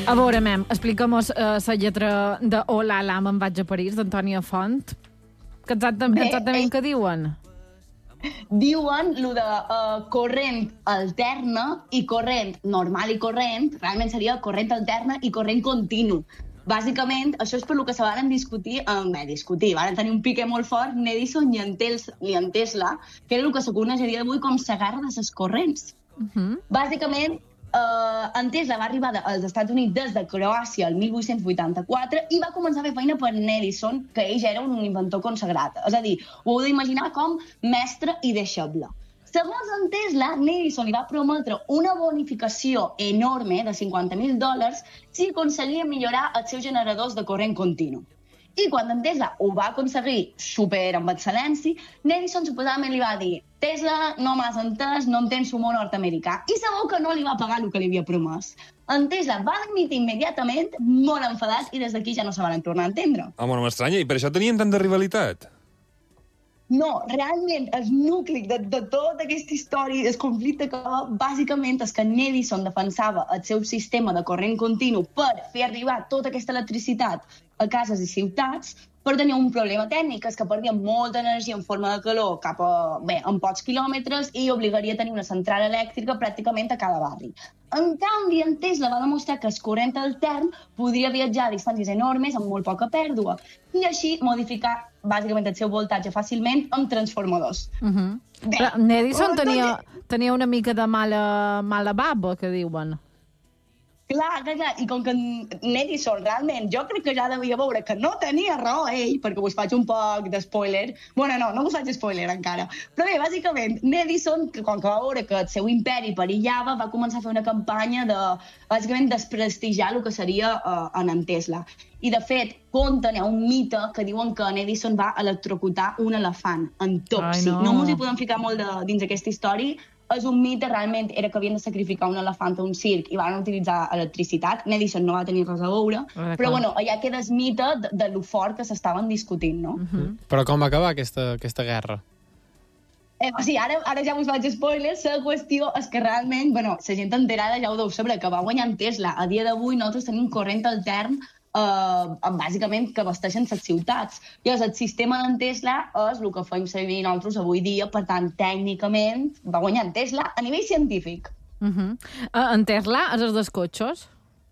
A veure, mem, explica'm la lletra de Hola, la me'n vaig a París, d'Antònia Font. Que exactament què diuen? Diuen lo de corrent alterna i corrent normal i corrent, realment seria corrent alterna i corrent continu. Bàsicament, això és per lo que se van discutir, van tenir un pique molt fort Edison i en Tesla, que era el que se coneixeria avui com la guerra de les corrents. Bàsicament, en Tesla va arribar als Estats Units des de Croàcia el 1884 i va començar a fer feina per Edison, que ell ja era un inventor consagrat. És a dir, ho heu d'imaginar com mestre i deixeble. Segons en Tesla, Edison li va prometre una bonificació enorme de $50,000 si aconseguia millorar els seus generadors de corrent continu. I quan en Tesla ho va aconseguir super amb excel·lència, Edison suposadament li va dir: Tesla, no m'has entès, no entens humor nord-americà. I sabeu que no li va pagar el que li havia promès. En Tesla va dimitir immediatament, molt enfadat, i des d'aquí ja no se van tornar a entendre. Home, no m'estranya. I per això tenien tanta rivalitat? No, realment, el nucli de tota aquesta història, el conflicte que va, bàsicament, és que Edison defensava el seu sistema de corrent continu per fer arribar tota aquesta electricitat a cases i ciutats, però tenia un problema tècnic, és que perdia molta energia en forma de calor en pocs quilòmetres i obligaria a tenir una central elèctrica pràcticament a cada barri. En canvi, en Tesla va demostrar que el corrent altern podria viatjar a distàncies enormes amb molt poca pèrdua i així modificar bàsicament el seu voltatge fàcilment amb transformadors. Però Edison tenia una mica de mala baba, que diuen. Clar, i com que Edison realment, jo crec que ja devia veure que no tenia raó ell, perquè us faig un poc de spoiler. Bueno, no us faig spoiler encara. Però bé, bàsicament, Edison, quan va veure que el seu imperi perillava, va començar a fer una campanya de, bàsicament, desprestigiar el que seria en Tesla. I, de fet, hi ha un mite que diuen que Edison va electrocutar un elefant en Topsy. No us hi podem ficar molt dins aquesta història. És un mite, realment, era que havien de sacrificar un elefant a un circ i van utilitzar electricitat. Edison no va tenir res a veure, però bueno, allà queda el mite de lo fort que s'estaven discutint, no? Però com va acabar aquesta guerra? Sí, ara ja us faig spoilers. La qüestió és que realment, la gent enterada ja ho deu saber, que va guanyar Tesla. A dia d'avui nosaltres tenim corrent altern bàsicament que abasteixen les ciutats. Llavors, el sistema d'en Tesla és el que fem servir nosaltres avui dia, per tant, tècnicament, va guanyar en Tesla a nivell científic. En Tesla és els dels cotxes?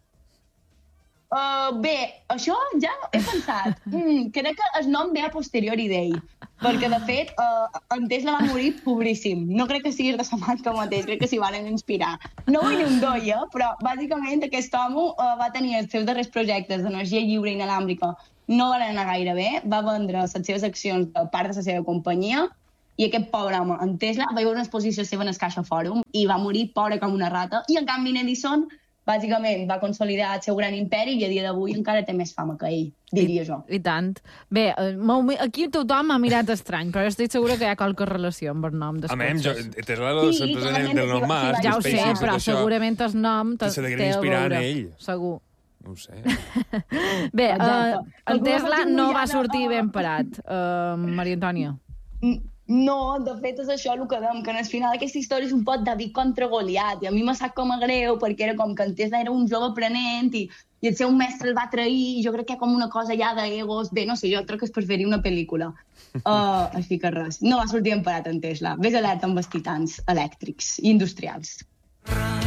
Bé, això ja he pensat. Crec que el nom ve a posteriori d'ell, perquè, de fet, en Tesla va morir pobríssim. No crec que sigui de sa marca mateix, crec que s'hi van inspirar. No vull dir un doia, però, bàsicament, aquest home va tenir els seus darrers projectes d'energia lliure inalàmbrica. No van anar gaire bé, va vendre les seves accions de part de la seva companyia, i aquest pobre home, en Tesla, va veure una exposició seva en el Caixa Fòrum i va morir pobre com una rata, i, en canvi, Edison bàsicament va consolidar el seu gran imperi i a dia d'avui encara té més fama que ell, diria jo. I tant. Bé, aquí tothom m'ha mirat estrany, però estic segura que hi ha qualque relació amb el nom dels cotxes. Tesla sempre del nom Musk. Ja ho sé, però segurament el nom té a veure en ell. Segur. No ho sé. Bé, en Tesla no va sortir ben parat, Maria Antònia. No, de fet és això el que dèiem, que al final aquesta història és un pot David contra Goliat, i a mi me sap com a greu, perquè era com que en Tesla era un jove aprenent i el seu mestre el va trair, i jo crec que hi ha com una cosa ja d'egos. Bé, no sé, jo crec que es preferiria una pel·lícula. Així que res, no va sortir emparat en Tesla. Ves alerta amb els titans elèctrics i industrials.